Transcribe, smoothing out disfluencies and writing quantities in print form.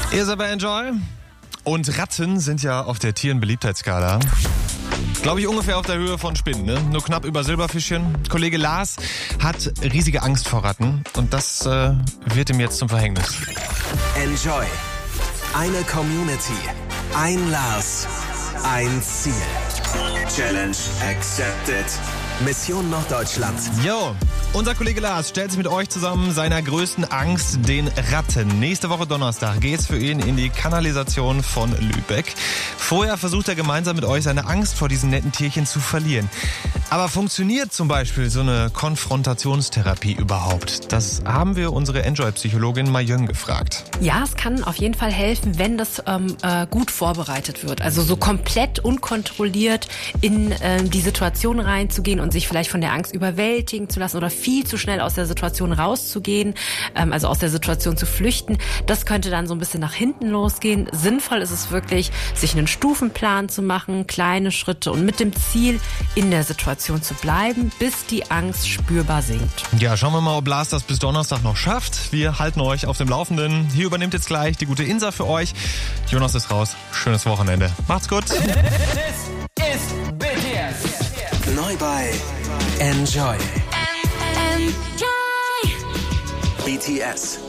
Ihr seid bei Enjoy. Und Ratten sind ja auf der Tierenbeliebtheitsskala, glaube ich, ungefähr auf der Höhe von Spinnen, ne? Nur knapp über Silberfischchen. Kollege Lars hat riesige Angst vor Ratten und das wird ihm jetzt zum Verhängnis. Enjoy. Eine Community. Ein Lars. Ein Ziel. Challenge accepted. Mission Norddeutschland. Jo, unser Kollege Lars stellt sich mit euch zusammen seiner größten Angst, den Ratten. Nächste Woche Donnerstag geht's für ihn in die Kanalisation von Lübeck. Vorher versucht er gemeinsam mit euch seine Angst vor diesen netten Tierchen zu verlieren. Aber funktioniert zum Beispiel so eine Konfrontationstherapie überhaupt? Das haben wir unsere Enjoy-Psychologin Mayön gefragt. Ja, es kann auf jeden Fall helfen, wenn das gut vorbereitet wird. Also so komplett unkontrolliert in die Situation reinzugehen und sich vielleicht von der Angst überwältigen zu lassen oder viel zu schnell aus der Situation rauszugehen, also aus der Situation zu flüchten. Das könnte dann so ein bisschen nach hinten losgehen. Sinnvoll ist es wirklich, sich einen Stufenplan zu machen, kleine Schritte und mit dem Ziel, in der Situation zu bleiben, bis die Angst spürbar sinkt. Ja, schauen wir mal, ob Lars das bis Donnerstag noch schafft. Wir halten euch auf dem Laufenden. Hier übernimmt jetzt gleich die gute Insa für euch. Jonas ist raus. Schönes Wochenende. Macht's gut. This is BTS. Neu bei Enjoy. Enjoy. BTS.